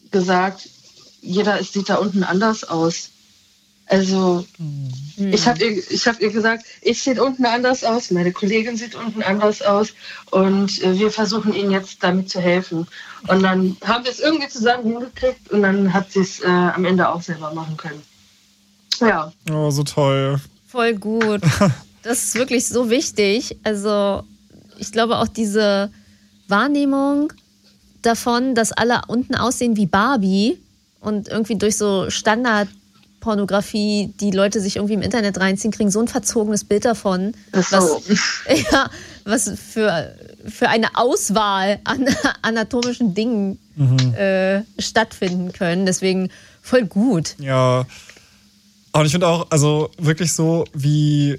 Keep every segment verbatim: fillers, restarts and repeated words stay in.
gesagt, jeder sieht da unten anders aus. Also mhm. ich habe ihr, ich hab ihr gesagt, ich sehe unten anders aus, meine Kollegin sieht unten anders aus und äh, wir versuchen ihnen jetzt damit zu helfen. Und dann haben wir es irgendwie zusammen hingekriegt und dann hat sie es äh, am Ende auch selber machen können. Ja. Oh, so toll. Voll gut. Das ist wirklich so wichtig. Also ich glaube auch diese Wahrnehmung davon, dass alle unten aussehen wie Barbie und irgendwie durch so Standardpornografie die Leute sich irgendwie im Internet reinziehen, kriegen so ein verzogenes Bild davon, was, so. ja, was für, für eine Auswahl an anatomischen Dingen mhm. äh, stattfinden können. Deswegen voll gut. Ja, und ich finde auch, also wirklich so wie,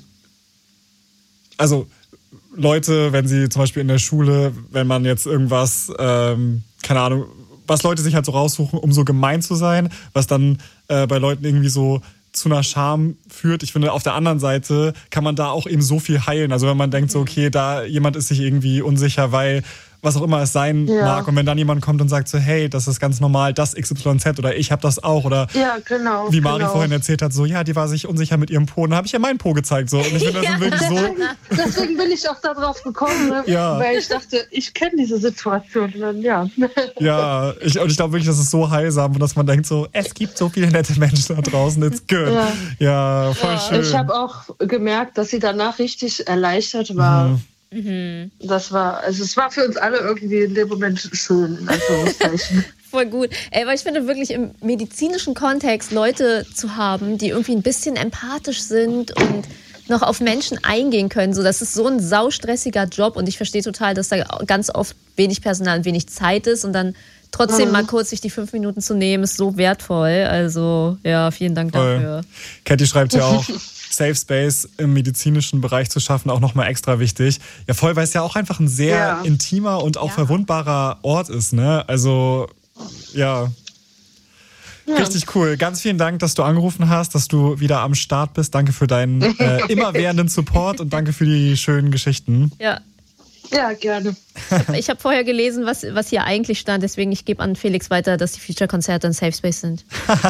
also Leute, wenn sie zum Beispiel in der Schule, wenn man jetzt irgendwas, ähm, keine Ahnung, was Leute sich halt so raussuchen, um so gemein zu sein, was dann äh, bei Leuten irgendwie so zu einer Scham führt. Ich finde, auf der anderen Seite kann man da auch eben so viel heilen. Also wenn man denkt so, okay, da jemand ist sich irgendwie unsicher, weil was auch immer es sein ja. mag. Und wenn dann jemand kommt und sagt so, hey, das ist ganz normal, das X Y Z oder ich habe das auch. Oder ja, genau, wie Mari genau. vorhin erzählt hat, so, ja, die war sich unsicher mit ihrem Po. Und dann habe ich ja meinen Po gezeigt. So. Und ich finde, das ja. sind wirklich so... Deswegen bin ich auch darauf gekommen, ne? ja. weil ich dachte, ich kenne diese Situation. Und dann, ja, ja ich, und ich glaube wirklich, das ist so heilsam, dass man denkt so, es gibt so viele nette Menschen da draußen, it's good. Ja, ja voll ja. schön. Ich habe auch gemerkt, dass sie danach richtig erleichtert war. Mhm. Mhm. Das war, also es war für uns alle irgendwie in dem Moment schön, in Anführungszeichen. Voll gut. Ey, weil ich finde wirklich im medizinischen Kontext Leute zu haben, die irgendwie ein bisschen empathisch sind und noch auf Menschen eingehen können. So, das ist so ein saustressiger Job und ich verstehe total, dass da ganz oft wenig Personal und wenig Zeit ist und dann trotzdem mhm. mal kurz sich die fünf Minuten zu nehmen, ist so wertvoll. Also ja, vielen Dank Voll. dafür. Katie schreibt ja auch, Safe Space im medizinischen Bereich zu schaffen, auch nochmal extra wichtig. Ja, voll, weil es ja auch einfach ein sehr ja. intimer und auch ja. verwundbarer Ort ist, ne? Also, ja. ja. Richtig cool. Ganz vielen Dank, dass du angerufen hast, dass du wieder am Start bist. Danke für deinen äh, immerwährenden Support und danke für die schönen Geschichten. Ja. Ja, gerne. Ich habe vorher gelesen, was, was hier eigentlich stand, deswegen ich gebe an Felix weiter, dass die Future-Konzerte ein Safe Space sind.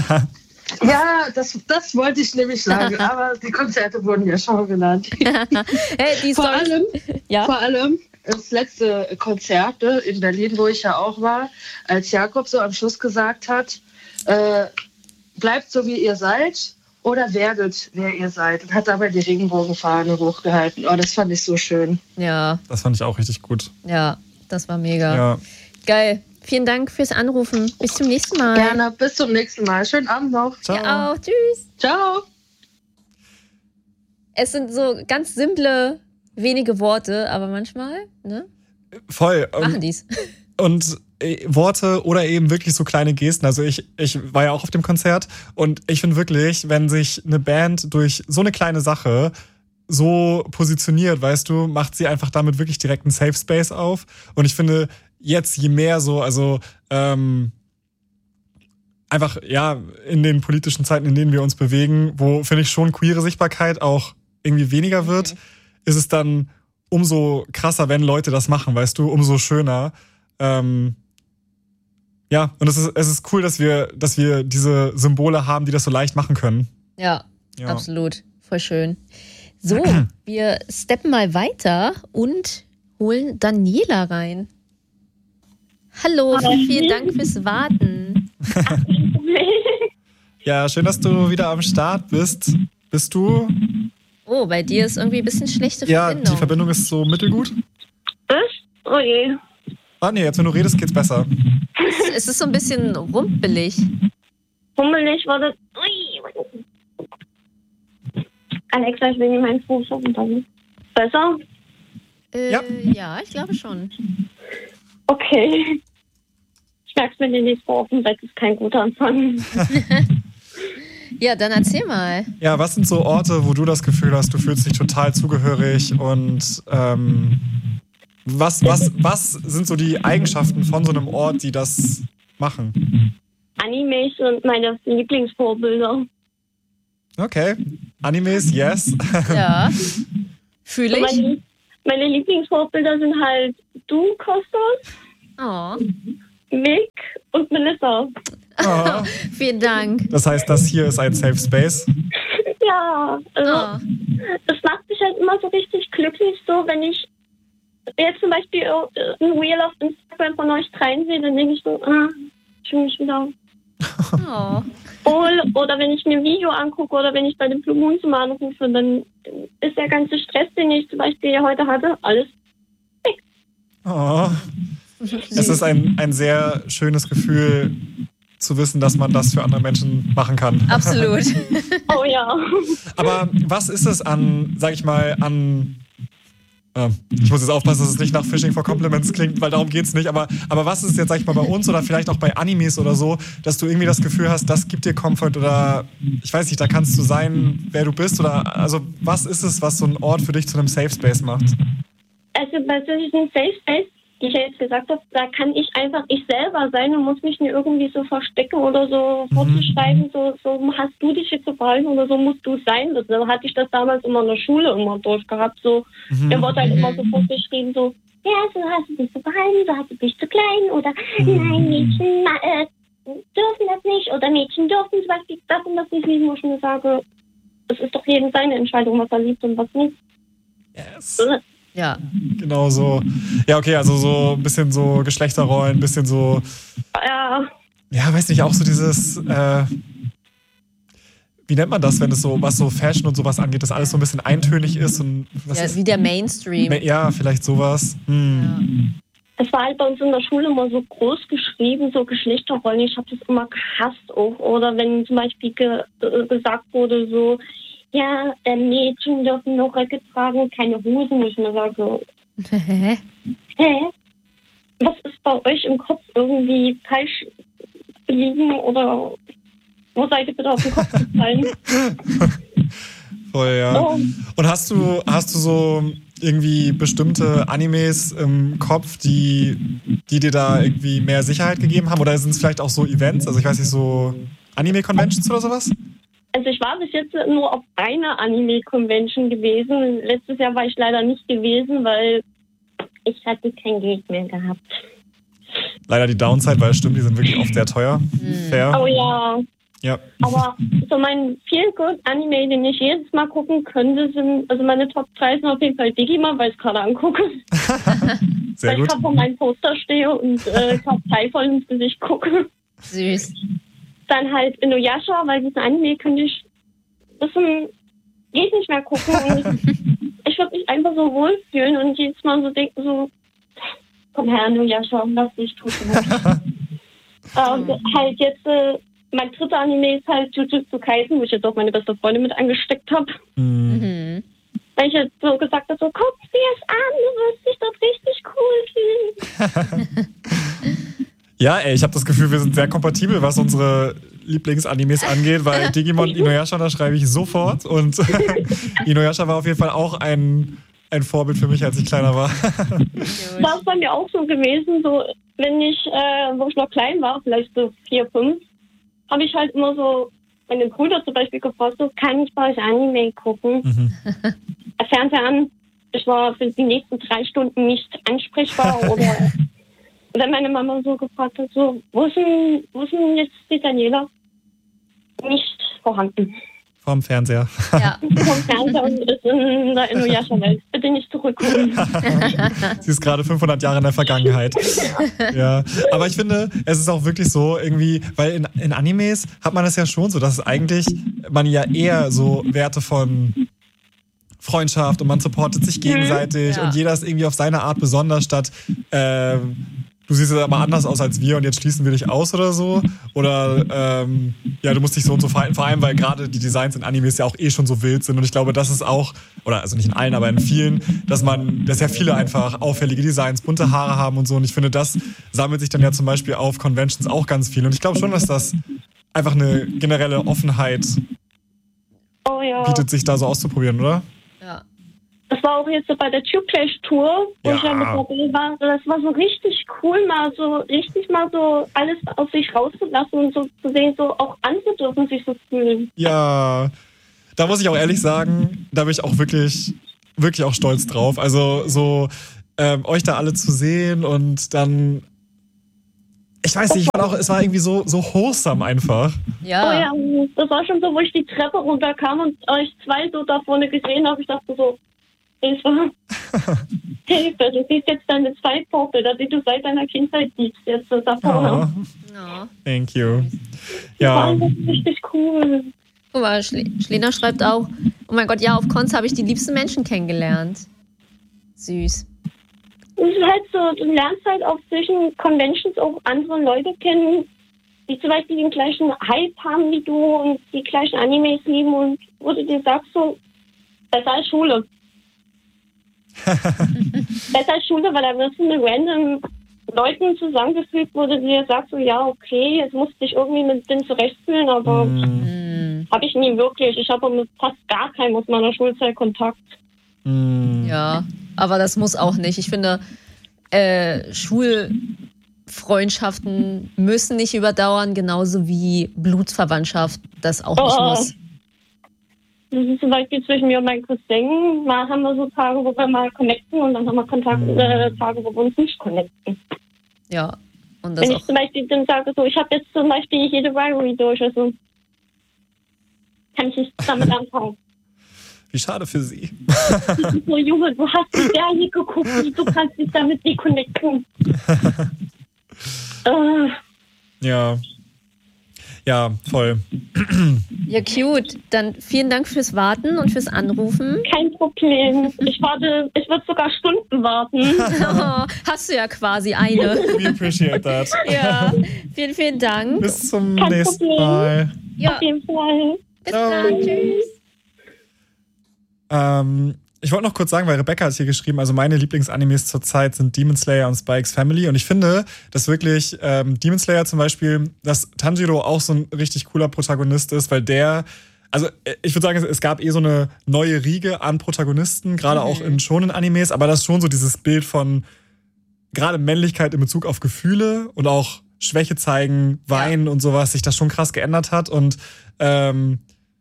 Ja, das, das wollte ich nämlich sagen, aber die Konzerte wurden ja schon genannt. Hey, die vor, allem, ja? vor allem das letzte Konzert in Berlin, wo ich ja auch war, als Jakob so am Schluss gesagt hat, äh, bleibt so wie ihr seid oder werdet, wer ihr seid. Und hat dabei die Regenbogenfahne hochgehalten. Oh, das fand ich so schön. Ja. Das fand ich auch richtig gut. Ja, das war mega. Ja. Geil. Vielen Dank fürs Anrufen. Bis zum nächsten Mal. Gerne, bis zum nächsten Mal. Schönen Abend noch. Ciao. Ja auch. Tschüss. Ciao. Es sind so ganz simple, wenige Worte, aber manchmal, ne? Voll. Machen die's. Und äh, Worte oder eben wirklich so kleine Gesten. Also ich, ich war ja auch auf dem Konzert und ich finde wirklich, wenn sich eine Band durch so eine kleine Sache so positioniert, weißt du, macht sie einfach damit wirklich direkt einen Safe Space auf. Und ich finde, jetzt je mehr so, also ähm, einfach, ja, in den politischen Zeiten, in denen wir uns bewegen, wo, finde ich, schon queere Sichtbarkeit auch irgendwie weniger wird, okay. ist es dann umso krasser, wenn Leute das machen, weißt du, umso schöner. Ähm, ja, und es ist, es ist cool, dass wir, dass wir diese Symbole haben, die das so leicht machen können. Ja, ja. Absolut. Voll schön. So, wir steppen mal weiter und holen Daniela rein. Hallo, vielen Dank fürs Warten. Ja, schön, dass du wieder am Start bist. Bist du? Oh, bei dir ist irgendwie ein bisschen schlechte ja, Verbindung. Ja, die Verbindung ist so mittelgut. Was? Oh je. Ah nee, jetzt wenn du redest, geht's besser. Es, es ist so ein bisschen rumpelig. Rumpelig war das... Ui. Alexa, ich will mir meinen Fuß runternehmen. Besser? Äh, ja. ja, ich glaube schon. Okay. Ich merke es mir den nächsten Wochen, das ist kein guter Anfang. Ja, dann erzähl mal. Ja, was sind so Orte, wo du das Gefühl hast, du fühlst dich total zugehörig und ähm, was, was, was sind so die Eigenschaften von so einem Ort, die das machen? Animes sind meine Lieblingsvorbilder. Okay. Animes, yes. Ja. Fühle ich. Meine, meine Lieblingsvorbilder sind halt du, Kostos, oh. Mick und Melissa. Oh. Vielen Dank. Das heißt, das hier ist ein Safe Space? Ja, also Oh. das macht mich halt immer so richtig glücklich, so wenn ich jetzt zum Beispiel äh, ein Reel auf Instagram von euch dreien sehe, dann denke ich so, ah, ich fühle mich wieder Oh. wohl. Oder wenn ich mir ein Video angucke oder wenn ich bei den Blue Moons mal anrufe, dann ist der ganze Stress, den ich zum Beispiel heute hatte, alles weg. Oh. Es ist ein, ein sehr schönes Gefühl zu wissen, dass man das für andere Menschen machen kann. Absolut. Oh ja. Aber was ist es an, sag ich mal, an... Äh, ich muss jetzt aufpassen, dass es nicht nach Fishing for Compliments klingt, weil darum geht's nicht. Aber, aber was ist es jetzt, sag ich mal, bei uns oder vielleicht auch bei Animes oder so, dass du irgendwie das Gefühl hast, das gibt dir Comfort oder ich weiß nicht, da kannst du sein, wer du bist oder also was ist es, was so ein Ort für dich zu einem Safe Space macht? Also bei solchen Safe Space, die ich ja jetzt gesagt habe, da kann ich einfach ich selber sein und muss mich nicht irgendwie so verstecken oder so Mhm. vorzuschreiben, so, so hast du dich jetzt zu verhalten oder so musst du sein. So hatte ich das damals immer in der Schule immer durchgehabt. So, Mhm. mir wurde halt immer so vorgeschrieben, so, ja, so hast du dich zu verhalten, so hast du dich zu klein oder Mhm. nein, Mädchen äh, dürfen das nicht oder Mädchen dürfen zum Beispiel das und das nicht lieben, wo ich mir sage, es ist doch jedem seine Entscheidung, was er liebt und was nicht. Yes. Ja. Genau so. Ja, okay, also so ein bisschen so Geschlechterrollen, ein bisschen so, Ja, ja, weiß nicht, auch so dieses, äh, wie nennt man das, wenn es so, was so Fashion und sowas angeht, dass alles so ein bisschen eintönig ist und was Ja, ist, wie der Mainstream. ja, vielleicht sowas. Hm. es war halt bei uns in der Schule immer so groß geschrieben, so Geschlechterrollen. Ich habe das immer gehasst auch. Oder wenn zum Beispiel ge äh, gesagt wurde, so, ja, äh, Mädchen dürfen nur Röcke tragen, keine Hosen. Und ich mir sage, Hä? hä? Was ist bei euch im Kopf irgendwie falsch liegen oder wo seid ihr bitte auf den Kopf gefallen? Voll, ja. Oh. Und hast du, hast du so irgendwie bestimmte Animes im Kopf, die, die dir da irgendwie mehr Sicherheit gegeben haben? Oder sind es vielleicht auch so Events? Also ich weiß nicht, so Anime-Conventions oder sowas? Also ich war bis jetzt nur auf einer Anime-Convention gewesen. Letztes Jahr war ich leider nicht gewesen, weil ich hatte kein Geld mehr gehabt. Leider die Downside, weil es stimmt, die sind wirklich oft sehr teuer. Fair. Oh ja, Ja. aber so mein Feel-Good-Anime, den ich jedes Mal gucken könnte, sind, also meine Top drei sind auf jeden Fall Digimon, weil ich es gerade angucke. Sehr weil gut. ich gerade vor meinem Poster stehe und äh, gerade Teil voll ins Gesicht gucke. Süß. Dann halt Inuyasha, weil diesen Anime könnte ich bis zum geht nicht mehr gucken. Und ich würde mich einfach so wohlfühlen und jedes Mal so denken, so, komm her, Inuyasha, lass dich tun. ähm, halt jetzt, äh, mein dritter Anime ist halt Jujutsu Kaisen, wo ich jetzt auch meine beste Freundin mit angesteckt habe. Mhm. Mhm. Weil ich jetzt so gesagt habe, so, guck dir es an, du wirst dich dort richtig cool fühlen. Ja, ey, ich habe das Gefühl, wir sind sehr kompatibel, was unsere Lieblingsanimes angeht, weil Digimon und Inuyasha, da schreibe ich sofort. Und Inuyasha war auf jeden Fall auch ein, ein Vorbild für mich, als ich kleiner war. Das ist bei mir auch so gewesen, so, wenn ich, äh, wo ich noch klein war, vielleicht so vier, fünf, habe ich halt immer so meine Brüder zum Beispiel gefragt, so, kann ich bei euch Anime gucken? Mhm. Fernseher an. Ich war für die nächsten drei Stunden nicht ansprechbar oder wenn meine Mama so gefragt hat, so, wo ist denn, wo ist denn jetzt die Daniela? Nicht vorhanden. Vorm Fernseher. Ja. Vom Fernseher und ist in der Inuyasha-Welt. Bitte nicht zurückkommen. Sie ist gerade fünfhundert Jahre in der Vergangenheit. Ja, aber ich finde, es ist auch wirklich so irgendwie, weil in, in Animes hat man es ja schon so, dass es eigentlich man ja eher so Werte von Freundschaft und man supportet sich gegenseitig Ja. und jeder ist irgendwie auf seine Art besonders statt ähm, du siehst jetzt aber anders aus als wir und jetzt schließen wir dich aus oder so. Oder ähm, ja, du musst dich so und so verhalten, vor allem, weil gerade die Designs in Animes ja auch eh schon so wild sind. Und ich glaube, das ist auch, oder also nicht in allen, aber in vielen, dass man, dass ja viele einfach auffällige Designs, bunte Haare haben und so. Und ich finde, das sammelt sich dann ja zum Beispiel auf Conventions auch ganz viel. Und ich glaube schon, dass das einfach eine generelle Offenheit Oh ja. bietet, sich da so auszuprobieren, oder? Ja. Das war auch jetzt so bei der Tube-Flash-Tour, wo Ja. ich ja mit dabei war. Das war so richtig cool, mal so richtig mal so alles aus sich rauszulassen und so zu sehen, so auch andere dürfen sich so fühlen. Ja, da muss ich auch ehrlich sagen, da bin ich auch wirklich, wirklich auch stolz drauf. Also so ähm, euch da alle zu sehen und dann ich weiß nicht, ich fand auch, es war irgendwie so, so wholesome einfach. Ja. Oh ja, das war schon so, wo ich die Treppe runterkam und euch zwei so da vorne gesehen habe. Ich dachte so, Hilfe, Hilfe, du siehst jetzt deine zwei Vorbilder, die du seit deiner Kindheit siehst, jetzt so da vorne. Oh, Ja. thank you. Ja. Ja, Das ist richtig cool. Guck mal, Schle Schlena schreibt auch, oh mein Gott, ja, auf Cons habe ich die liebsten Menschen kennengelernt. Süß. Und es ist halt so, du lernst halt auf solchen Conventions auch andere Leute kennen, die zum Beispiel den gleichen Hype haben wie du und die gleichen Animes lieben und wo du dir sagst so, besser als Schule. Besser als Schule, weil da wirst du mit random Leuten zusammengefügt, wo du dir sagst so, ja, okay, jetzt musst du dich irgendwie mit denen zurechtfühlen, aber Mm. habe ich nie wirklich. Ich habe mit fast gar keinem aus meiner Schulzeit Kontakt. mm, Ja, aber das muss auch nicht. Ich finde, äh, Schulfreundschaften müssen nicht überdauern, genauso wie Blutsverwandtschaft das auch nicht Oh. muss. Das ist zum Beispiel zwischen mir und meinem Cousin. Mal haben wir so Tage, wo wir mal connecten und dann haben wir Kontakt, äh, Tage, wo wir uns nicht connecten. Ja, und das Wenn ich auch. zum Beispiel dann sage, so, ich habe jetzt zum Beispiel jede Rivalry durch, also kann ich nicht damit anfangen. wie schade für sie. So, Junge, du hast die Serie geguckt, du kannst dich damit nicht connecten. äh, Ja. Ja, voll. Ja, cute. Dann vielen Dank fürs Warten und fürs Anrufen. kein Problem. Ich warte, ich würde sogar Stunden warten. Oh, hast du ja quasi eine. We appreciate that. Ja, vielen, vielen Dank. Bis zum Kein nächsten Problem. Mal. Ja, Auf jeden Fall. bis Ciao. dann. Tschüss. Ähm, ich wollte noch kurz sagen, weil Rebecca hat hier geschrieben, also meine Lieblingsanimes zurzeit sind Demon Slayer und Spy X Family. Und ich finde, dass wirklich ähm, Demon Slayer zum Beispiel, dass Tanjiro auch so ein richtig cooler Protagonist ist, weil der, also ich würde sagen, es gab eh so eine neue Riege an Protagonisten, gerade Mhm. auch in Shonen-Animes, aber das ist schon so dieses Bild von gerade Männlichkeit in Bezug auf Gefühle und auch Schwäche zeigen, weinen und sowas, sich das schon krass geändert hat. Und ähm,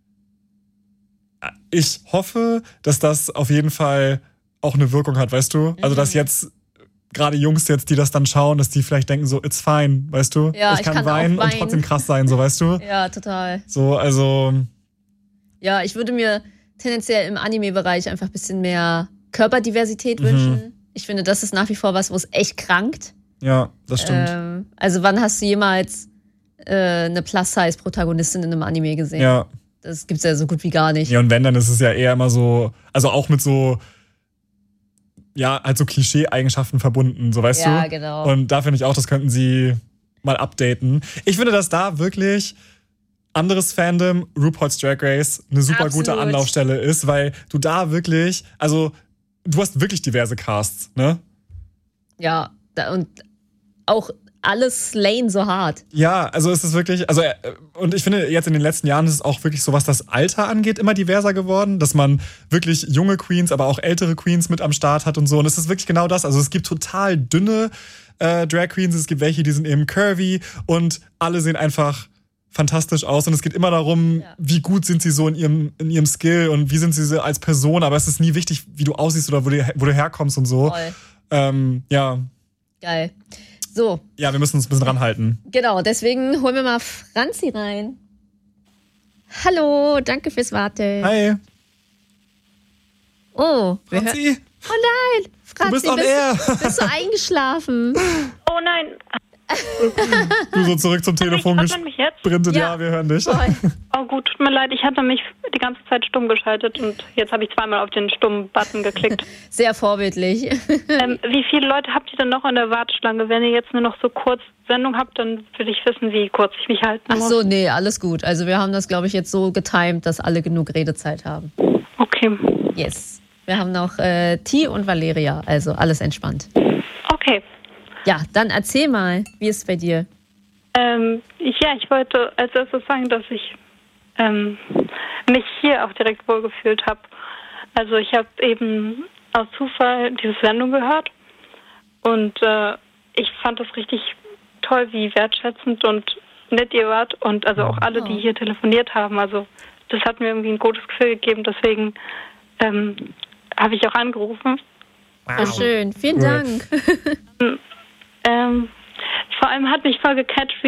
ich hoffe, dass das auf jeden Fall auch eine Wirkung hat, weißt du? Also, dass jetzt gerade Jungs jetzt, die das dann schauen, dass die vielleicht denken so, it's fine, weißt du? Ja, ich ich kann, kann auch weinen und weinen. trotzdem krass sein, so, weißt du? Ja, total. So, also, Ja, ich würde mir tendenziell im Anime-Bereich einfach ein bisschen mehr Körperdiversität Mhm. wünschen. Ich finde, das ist nach wie vor was, wo es echt krankt. ja, das stimmt. Ähm, also wann hast du jemals äh, eine Plus-Size-Protagonistin in einem Anime gesehen? ja. Das gibt's ja so gut wie gar nicht. Ja, und wenn, dann ist es ja eher immer so, also auch mit so, ja, halt so Klischee-Eigenschaften verbunden, so weißt Ja, du? genau. Und da finde ich auch, das könnten sie mal updaten. Ich finde, dass da wirklich anderes Fandom, RuPaul's Drag Race, eine super gute Absolut. Anlaufstelle ist, weil du da wirklich, also du hast wirklich diverse Casts, ne? Ja, da, und auch alles slayen so hart. Ja, also es ist wirklich, also äh, und ich finde jetzt in den letzten Jahren ist es auch wirklich so, was das Alter angeht, immer diverser geworden, dass man wirklich junge Queens, aber auch ältere Queens mit am Start hat und so. Und es ist wirklich genau das. Also es gibt total dünne äh, Drag Queens, es gibt welche, die sind eben curvy und alle sehen einfach fantastisch aus. Und es geht immer darum, Ja. wie gut sind sie so in ihrem, in ihrem Skill und wie sind sie so als Person. Aber es ist nie wichtig, wie du aussiehst oder wo du, wo du herkommst und so. Voll. Ähm, ja. Geil. So, ja, wir müssen uns ein bisschen ranhalten. genau, deswegen holen wir mal Franzi rein. Hallo, danke fürs Warten. Hi, Oh, wir hö- Franzi, oh nein, Franzi, bist on bist, air. bist du eingeschlafen? Oh nein, Du so zurück zum Telefon Hört man mich jetzt? gesprintet, ja. Ja. wir hören dich. Voll. Oh gut, tut mir leid, ich hatte mich die ganze Zeit stumm geschaltet und jetzt habe ich zweimal auf den Stumm-Button geklickt. Sehr vorbildlich. ähm, wie viele Leute habt ihr denn noch in der Warteschlange? Wenn ihr jetzt nur noch so kurz Sendung habt, dann will ich wissen, wie kurz ich mich halten Ach muss. so, nee, alles gut. Also wir haben das, glaube ich, jetzt so getimed, dass alle genug Redezeit haben. Okay, Yes. Wir haben noch äh, T und Valeria, also alles entspannt. okay. Ja, dann erzähl mal, wie ist es bei dir? Ähm, ich, ja, ich wollte als erstes sagen, dass ich ähm, mich hier auch direkt wohlgefühlt habe. Also ich habe eben aus Zufall diese Sendung gehört und äh, ich fand das richtig toll, wie wertschätzend und nett ihr wart und also auch alle, die hier telefoniert haben. Also das hat mir irgendwie ein gutes Gefühl gegeben, deswegen ähm, habe ich auch angerufen. Sehr schön, vielen Cool. Dank. Ähm, vor allem hat mich voll gecatcht, wie